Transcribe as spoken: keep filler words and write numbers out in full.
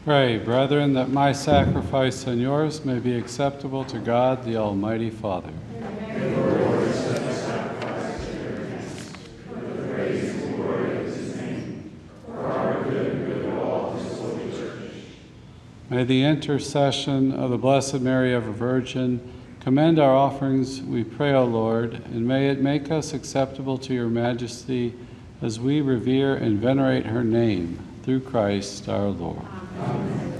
Pray, brethren, that my sacrifice and yours may be acceptable to God, the Almighty Father. May the Lord accept the sacrifice of your hands, for the praise and glory of his name, for our good and good of all his holy church. May the intercession of the Blessed Mary, ever Virgin, commend our offerings, we pray, O Lord, and may it make us acceptable to your majesty as we revere and venerate her name, through Christ our Lord. Amen.